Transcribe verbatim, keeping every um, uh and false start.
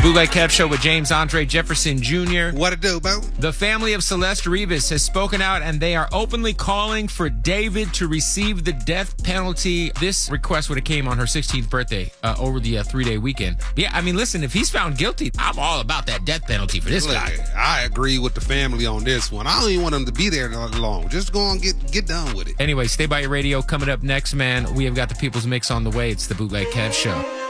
Bootleg Kev Show with James Andre Jefferson Junior What it do, bro? The family of Celeste Rivas has spoken out, and they are openly calling for David to receive the death penalty. This request would have came on her sixteenth birthday uh, over the uh, three-day weekend. Yeah, I mean, listen, if he's found guilty, I'm all about that death penalty for this Look, guy. I agree with the family on this one. I don't even want him to be there that long. Just go and get get done with it. Anyway, stay by your radio. Coming up next, man, we have got the People's Mix on the way. It's the Bootleg Kev Show.